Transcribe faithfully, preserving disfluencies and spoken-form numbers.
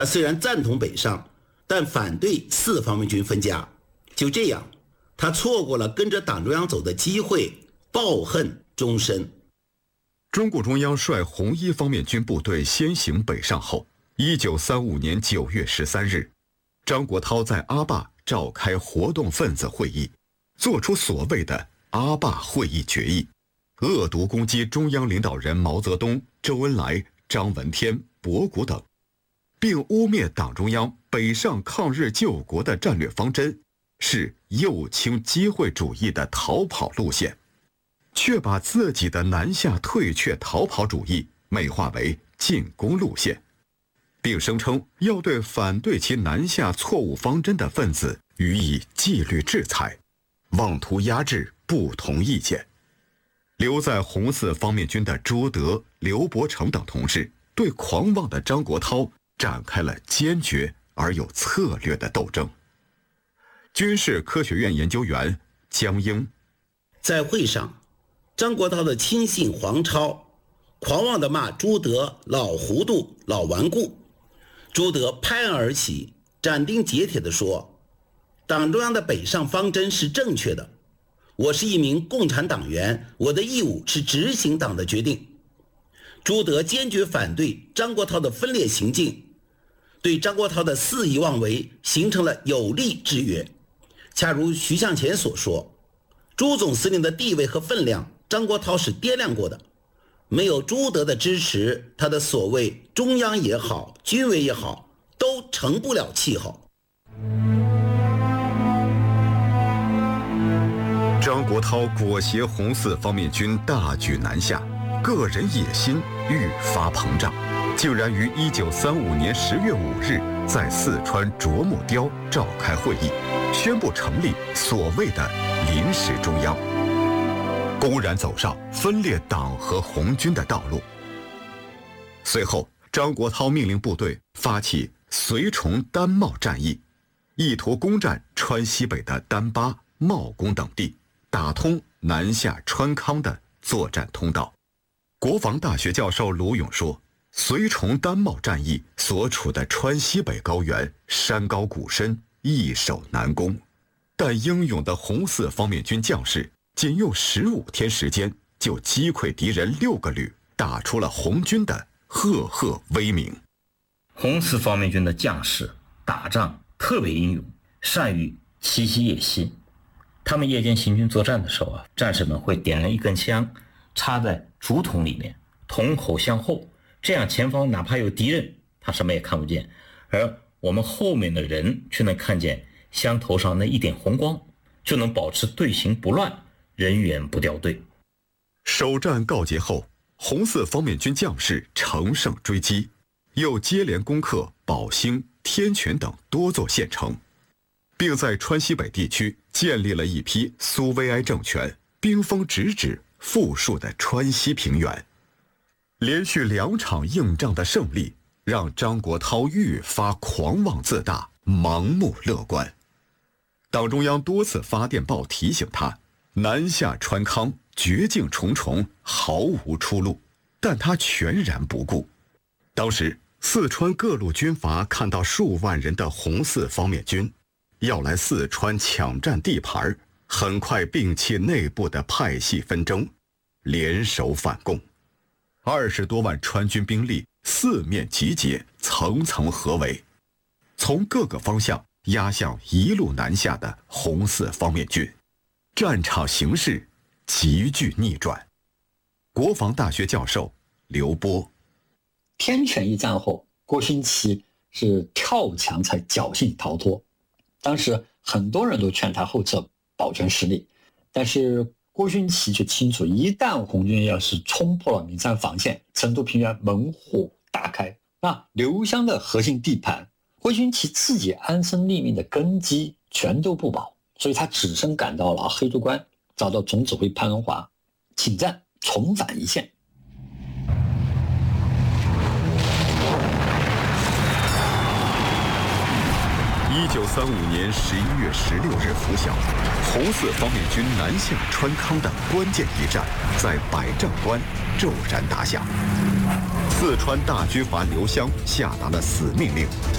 他虽然赞同北上，但反对四方面军分家。就这样，他错过了跟着党中央走的机会，抱恨终身。 中共中央率红一方面军部队先行北上后，一九三五年九月十三日，张国焘在阿坝召开活动分子会议，作出所谓的阿坝会议决议，恶毒攻击中央领导人毛泽东、周恩来、张闻天、博古等，并污蔑党中央北上抗日救国的战略方针是右倾机会主义的逃跑路线，却把自己的南下退却逃跑主义美化为进攻路线，并声称要对反对其南下错误方针的分子予以纪律制裁，妄图压制不同意见。留在红四方面军的朱德、刘伯承等同志对狂妄的张国焘展开了坚决而有策略的斗争。军事科学院研究员江英在会上，张国焘的亲信黄超狂妄地骂朱德老糊涂、老顽固。朱德拍案而起，斩钉截铁地说：“党中央的北上方针是正确的，我是一名共产党员，我的义务是执行党的决定。”朱德坚决反对张国焘的分裂行径，对张国焘的肆意妄为形成了有力制约。恰如徐向前所说，朱总司令的地位和分量，张国焘是掂量过的。没有朱德的支持，他的所谓中央也好，军委也好，都成不了气候。 张国焘裹挟红四方面军大举南下，个人野心愈发膨胀，竟然于一九三五年十月五日在四川啄木雕召开会议，宣布成立所谓的临时中央，公然走上分裂党和红军的道路。随后，张国焘命令部队发起绥崇丹茂战役，意图攻占川西北的丹巴、茂公等地，打通南下川康的作战通道。国防大学教授卢勇说，绥崇丹茂战役所处的川西北高原山高谷深，易守难攻，但英勇的红四方面军将士仅用十五天时间就击溃敌人六个旅，打出了红军的赫赫威名。 红四方面军的将士打仗特别英勇，善于奇袭夜袭。他们夜间行军作战的时候啊，战士们会点燃一根枪，插在竹筒里面，筒口向后，这样前方哪怕有敌人，他什么也看不见，而我们后面的人却能看见枪头上那一点红光，就能保持队形不乱，人员不掉队。 首战告捷后，红四方面军将士乘胜追击，又接连攻克宝兴、天泉等多座县城，并在川西北地区建立了一批苏维埃政权兵锋直指富庶的川西平原。连续两场硬仗的胜利，让张国焘愈发狂妄自大，盲目乐观。党中央多次发电报提醒他，南下川康绝境重重，毫无出路，但他全然不顾。当时四川各路军阀看到数万人的红四方面军要来四川抢占地盘，很快摒弃内部的派系纷争，联手反共。二十多万川军兵力四面集结，层层合围，从各个方向压向一路南下的红四方面军，战场形势急剧逆转。国防大学教授刘波， 天泉一战后，郭勋祺是跳墙才侥幸逃脱，当时很多人都劝他后撤保全实力，但是郭勋祺却清楚，一旦红军要是冲破了岷山防线，成都平原猛火大开，那刘湘的核心地盘，郭勋祺自己安身立命的根基全都不保，所以他只身赶到了黑龙关，找到总指挥潘荣华，请战重返一线。 一九三五年十一月十六日拂晓，红四方面军南下川康的关键一战在百丈关骤然打响。四川大军阀刘湘下达了死命令，